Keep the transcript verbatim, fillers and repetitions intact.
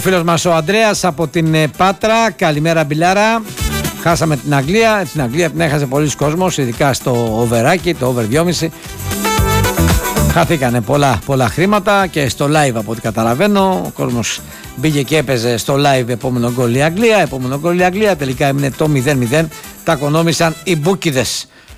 Φίλος μας ο Ανδρέας από την Πάτρα. Καλημέρα Μπιλάρα. Χάσαμε την Αγγλία. Την Αγγλία την έχασε πολλοί κόσμος, ειδικά στο οβεράκι, το over δυόμισι. Χαθήκανε πολλά, πολλά χρήματα και στο live από ό,τι καταλαβαίνω. Ο κόσμος μπήκε και έπαιζε στο live επόμενο γκολ η Αγγλία. Επόμενο γκολ η Αγγλία. Τελικά έμεινε το μηδέν μηδέν. Τα οικονόμησαν οι μπούκιδες.